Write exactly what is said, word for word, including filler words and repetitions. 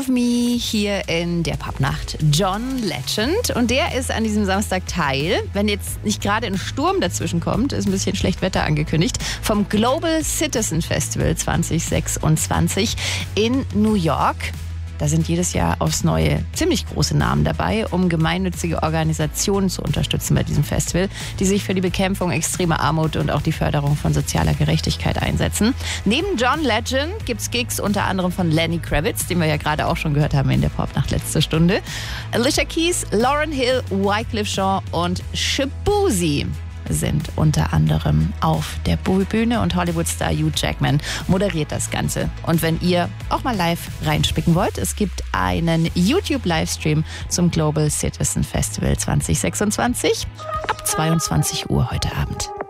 of Me hier in der Popnacht. John Legend. Und der ist an diesem Samstag Teil, wenn jetzt nicht gerade ein Sturm dazwischen kommt, ist ein bisschen schlecht Wetter angekündigt, vom Global Citizen Festival zwanzig sechsundzwanzig in New York. Da sind jedes Jahr aufs Neue ziemlich große Namen dabei, um gemeinnützige Organisationen zu unterstützen bei diesem Festival, die sich für die Bekämpfung extremer Armut und auch die Förderung von sozialer Gerechtigkeit einsetzen. Neben John Legend gibt's Gigs unter anderem von Lenny Kravitz, den wir ja gerade auch schon gehört haben in der Popnacht letzte Stunde, Alicia Keys, Lauryn Hill, Wyclef Jean und Shaboozey sind unter anderem auf der Bühne und Hollywood-Star Hugh Jackman moderiert das Ganze. Und wenn ihr auch mal live reinspicken wollt, es gibt einen YouTube-Livestream zum Global Citizen Festival zwanzig sechsundzwanzig ab zweiundzwanzig Uhr heute Abend.